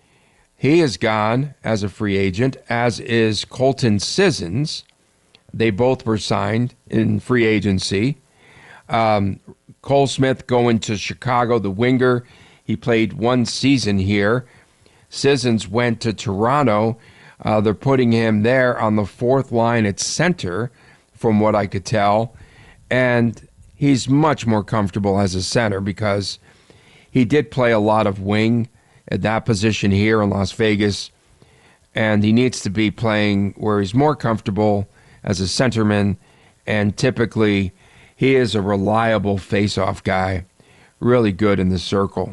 he is gone as a free agent, as is Colton Sissons. They both were signed in free agency. Um, Cole Smith going to Chicago, the winger. He played one season here. Sissons went to Toronto. Uh, they're putting him there on the fourth line at center, from what I could tell. And he's much more comfortable as a center because he did play a lot of wing at that position here in Las Vegas. And he needs to be playing where he's more comfortable as a centerman. And typically, he is a reliable face-off guy, really good in the circle.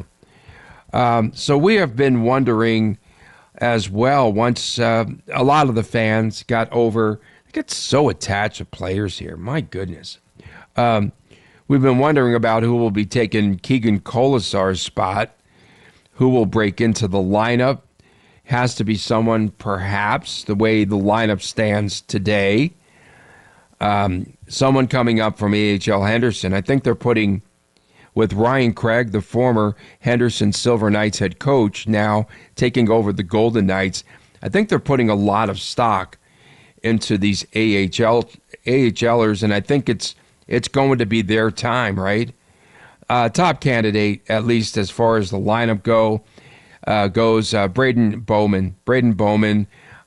Um, so we have been wondering as well, once uh, a lot of the fans got over, they get so attached to players here. My goodness. Um, we've been wondering about who will be taking Keegan Colasar's spot, who will break into the lineup. Has to be someone, perhaps, the way the lineup stands today. Um, someone coming up from A H L Henderson. I think they're putting, with Ryan Craig, the former Henderson Silver Knights head coach, now taking over the Golden Knights, I think they're putting a lot of stock into these A H L AHLers, and I think it's it's going to be their time, right? Uh, top candidate, at least as far as the lineup go, uh, goes uh, Braden Bowman. Braden Bowman,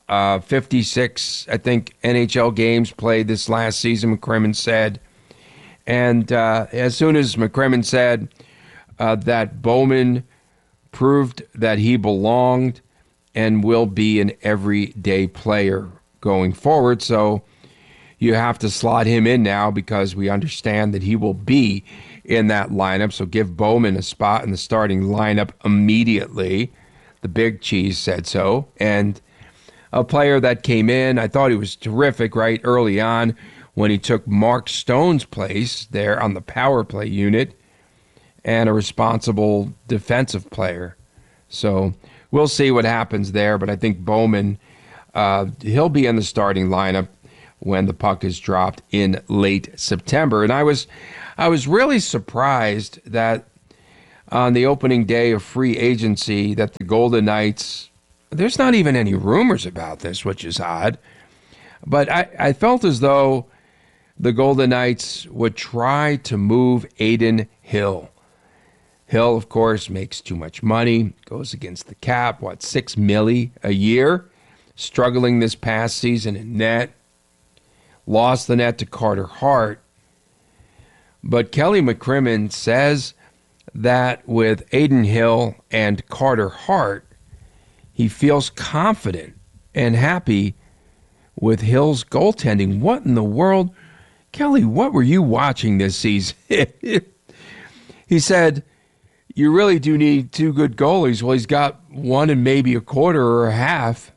Uh, fifty-six, I think, N H L games played this last season, McCrimmon said. And uh, as soon as McCrimmon said uh, that Bowman proved that he belonged and will be an everyday player going forward. So you have to slot him in now because we understand that he will be in that lineup. So give Bowman a spot in the starting lineup immediately. The Big Cheese said so. And a player that came in, I thought he was terrific right early on when he took Mark Stone's place there on the power play unit, and a responsible defensive player. So we'll see what happens there, but I think Bowman, uh, he'll be in the starting lineup when the puck is dropped in late September. And I was, I was really surprised that on the opening day of free agency that the Golden Knights, there's not even any rumors about this, which is odd. But I, I felt as though the Golden Knights would try to move Adin Hill. Hill, of course, makes too much money, goes against the cap, what, six milli a year, struggling this past season in net, lost the net to Carter Hart. But Kelly McCrimmon says that with Adin Hill and Carter Hart, he feels confident and happy with Hill's goaltending. What in the world? Kelly, what were you watching this season? He said, you really do need two good goalies. Well, he's got one and maybe a quarter or a half.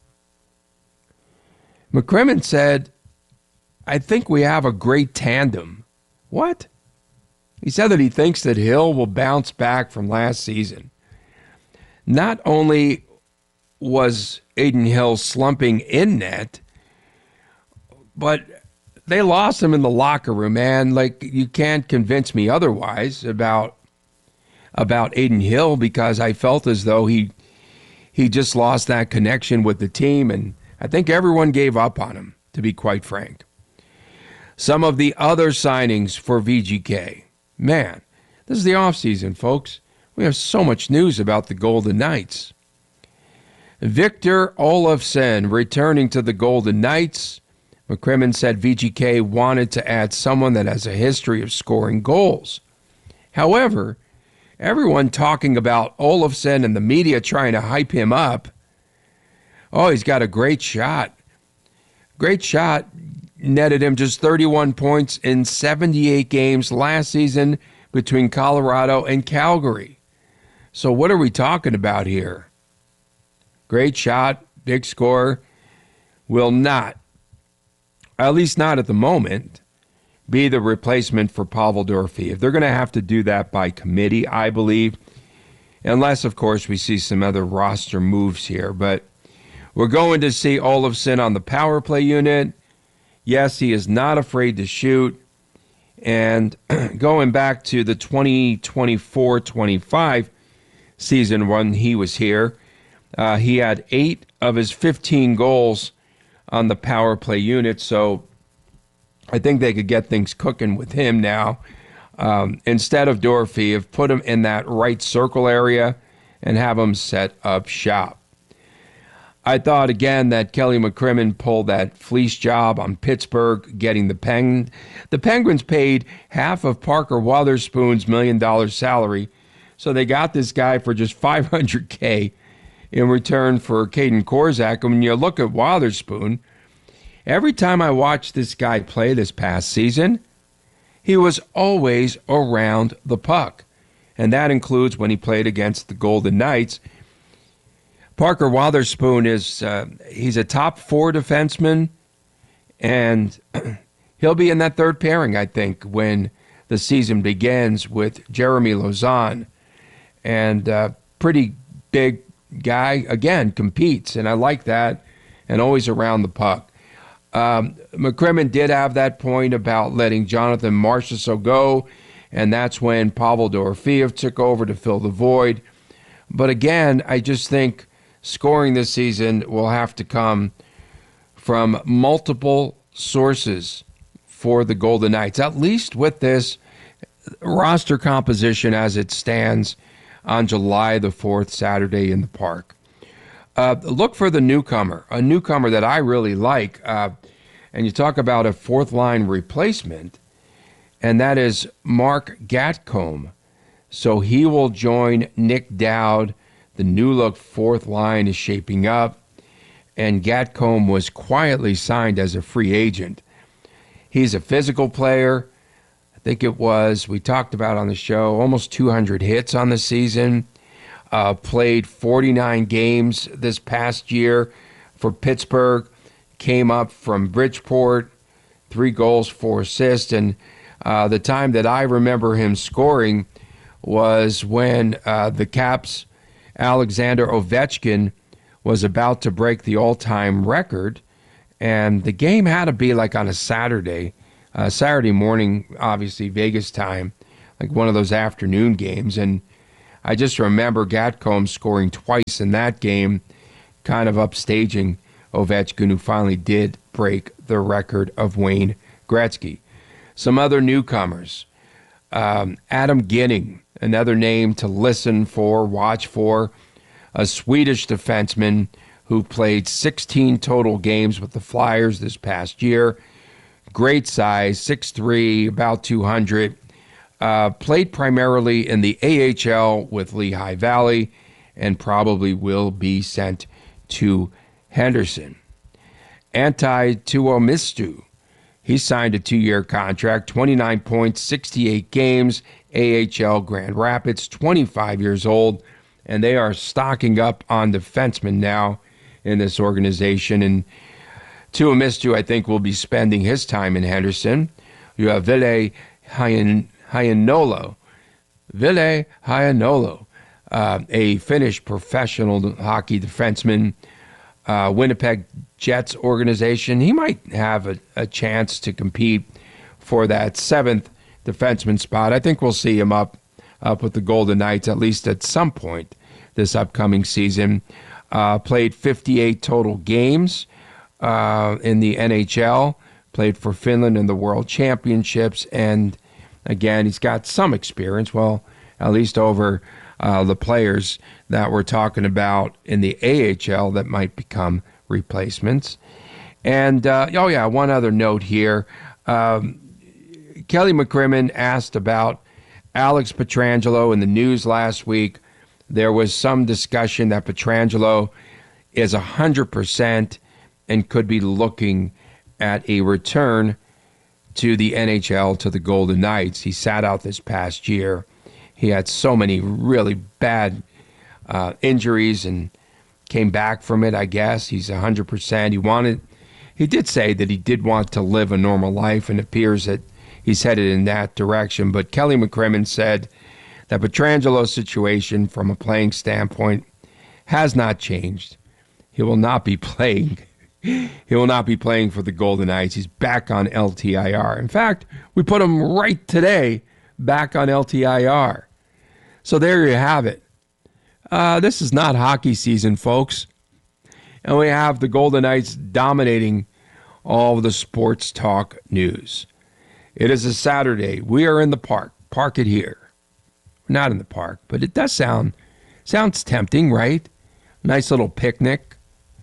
McCrimmon said, I think we have a great tandem. What? He said that he thinks that Hill will bounce back from last season. Not only was Adin Hill slumping in net, but they lost him in the locker room, man. Like, you can't convince me otherwise about about Adin Hill, because I felt as though he he just lost that connection with the team, and I think everyone gave up on him, to be quite frank. Some of the other signings for V G K. Man, this is the offseason, folks. We have so much news about the Golden Knights. Victor Olofsson returning to the Golden Knights. McCrimmon said V G K wanted to add someone that has a history of scoring goals. However, everyone talking about Olofsson and the media trying to hype him up. Oh, he's got a great shot. Great shot. Netted him just thirty-one points in seventy-eight games last season between Colorado and Calgary. So what are we talking about here? Great shot, big score. Will not, at least not at the moment, be the replacement for Pavel Dorofeev. They're going to have to do that by committee, I believe, unless, of course, we see some other roster moves here. But we're going to see Olofsson on the power play unit. Yes, he is not afraid to shoot. And going back to the twenty twenty-four twenty-five season when he was here, uh, he had eight of his fifteen goals on the power play unit. So I think they could get things cooking with him now. Um, instead of Dorofeev, put him in that right circle area and have him set up shop. I thought, again, that Kelly McCrimmon pulled that fleece job on Pittsburgh, getting the Penguins. The Penguins paid half of Parker Wotherspoon's million dollar salary, so they got this guy for just five hundred K in return for Caden Korczak. And when you look at Wotherspoon, every time I watched this guy play this past season, he was always around the puck. And that includes when he played against the Golden Knights. Parker Wotherspoon is uh, he's a top four defenseman, and he'll be in that third pairing, I think, when the season begins with Jeremy Lauzon. And uh, pretty big guy, again, competes, and I like that, and always around the puck. Um, McCrimmon did have that point about letting Jonathan Marchessault go, and that's when Pavel Dorofeev took over to fill the void. But again, I just think scoring this season will have to come from multiple sources for the Golden Knights, at least with this roster composition as it stands on July the fourth, Saturday in the Park. Uh, look for the newcomer, a newcomer that I really like. Uh, and you talk about a fourth-line replacement, and that is Mark Gatcomb. So he will join Nick Dowd. The new-look fourth line is shaping up, and Gatcomb was quietly signed as a free agent. He's a physical player. I think it was, we talked about on the show, almost two hundred hits on the season. Uh, played forty-nine games this past year for Pittsburgh. Came up from Bridgeport, three goals, four assists. And uh, the time that I remember him scoring was when uh, the Caps' Alexander Ovechkin was about to break the all-time record. And the game had to be like on a Saturday, uh, Saturday morning, obviously Vegas time, like one of those afternoon games. And I just remember Gatcomb scoring twice in that game, kind of upstaging Ovechkin, who finally did break the record of Wayne Gretzky. Some other newcomers. Um, Adam Ginning, another name to listen for, watch for, a Swedish defenseman who played sixteen total games with the Flyers this past year. Great size, six three, about two hundred. Uh, played primarily in the A H L with Lehigh Valley and probably will be sent to Henderson. Antti Tuomisto, he signed a two-year contract, twenty-nine points, sixty-eight games, A H L Grand Rapids, twenty-five years old, and they are stocking up on defensemen now in this organization. And Tuomisto, I think, will be spending his time in Henderson. You have Ville Haianolo, Ville Haianolo, uh, a Finnish professional hockey defenseman, uh, Winnipeg Jets organization. He might have a, a chance to compete for that seventh defenseman spot. I think we'll see him up, up with the Golden Knights at least at some point this upcoming season. Uh, played fifty-eight total games uh, in the N H L, played for Finland in the World Championships, and again, he's got some experience, well, at least over uh, the players that we're talking about in the A H L that might become replacements. And, uh, oh yeah, one other note here. Um, Kelly McCrimmon asked about Alex Pietrangelo in the news last week. There was some discussion that Pietrangelo is one hundred percent and could be looking at a return to the N H L, to the Golden Knights. He sat out this past year. He had so many really bad uh, injuries and came back from it, I guess. He's one hundred percent. He wanted, he did say that he did want to live a normal life, and it appears that he's headed in that direction. But Kelly McCrimmon said that Pietrangelo's situation from a playing standpoint has not changed. He will not be playing. He will not be playing for the Golden Knights. He's back on L T I R. In fact, we put him right today back on L T I R. So there you have it. Uh, this is not hockey season, folks. And we have the Golden Knights dominating all of the sports talk news. It is a Saturday. We are in the park. Park it here. We're not in the park, but it does sound sounds tempting, right? Nice little picnic.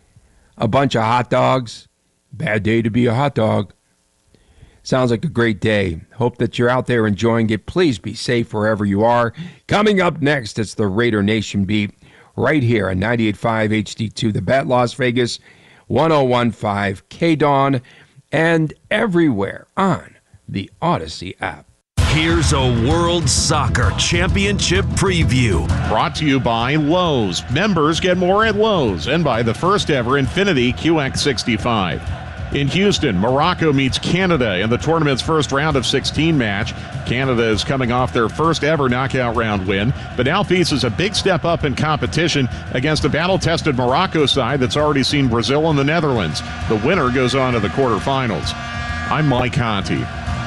A bunch of hot dogs. Bad day to be a hot dog. Sounds like a great day. Hope that you're out there enjoying it. Please be safe wherever you are. Coming up next, it's the Raider Nation Beat right here on ninety-eight point five H D two, The Bet Las Vegas, one oh one point five K D O N, and everywhere on the Odyssey app. Here's a World Soccer Championship preview. Brought to you by Lowe's. Members get more at Lowe's, and by the first ever Infiniti Q X sixty-five. In Houston, Morocco meets Canada in the tournament's first round of sixteen match. Canada is coming off their first ever knockout round win, but now faces a big step up in competition against a battle-tested Morocco side that's already seen Brazil and the Netherlands. The winner goes on to the quarterfinals. I'm Mike Conti.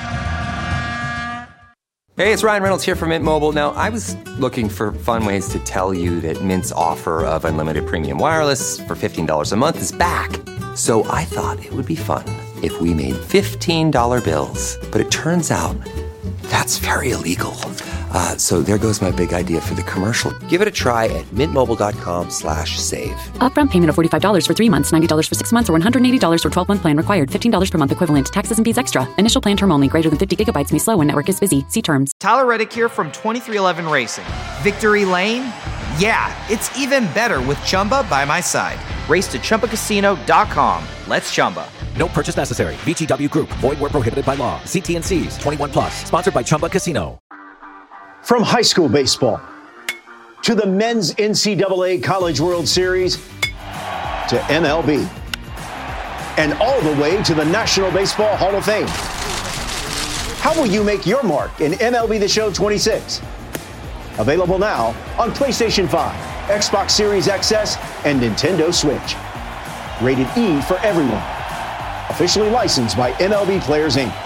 Hey, it's Ryan Reynolds here from Mint Mobile. Now, I was looking for fun ways to tell you that Mint's offer of unlimited premium wireless for fifteen dollars a month is back. So I thought it would be fun if we made fifteen dollar bills. But it turns out that's very illegal. Uh, so there goes my big idea for the commercial. Give it a try at mintmobile.com slash save. Upfront payment of forty-five dollars for three months, ninety dollars for six months, or one hundred eighty dollars for twelve-month plan required. fifteen dollars per month equivalent. Taxes and fees extra. Initial plan term only. Greater than fifty gigabytes may slow when network is busy. See terms. Tyler Reddick here from twenty-three eleven Racing. Victory Lane? Yeah, it's even better with Chumba by my side. Race to Chumba Casino dot com. Let's Chumba. No purchase necessary. V G W Group. Void where prohibited by law. See T N Cs. twenty-one plus. Sponsored by Chumba Casino. From high school baseball to the men's N C double A College World Series to M L B and all the way to the National Baseball Hall of Fame. How will you make your mark in M L B The Show twenty-six? Available now on PlayStation five, Xbox Series X S, and Nintendo Switch. Rated E for everyone. Officially licensed by M L B Players, Incorporated.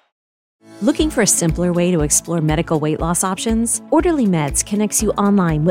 Looking for a simpler way to explore medical weight loss options? Orderly Meds connects you online with